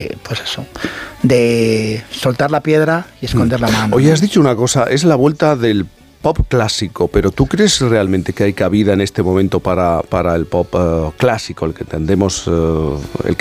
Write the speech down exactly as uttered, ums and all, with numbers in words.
pues eso, de soltar la piedra y esconder la mano. Oye, has dicho una cosa, es la vuelta del pop clásico, pero ¿tú crees realmente que hay cabida en este momento para, para el pop uh, clásico, el que entendemos, uh, el que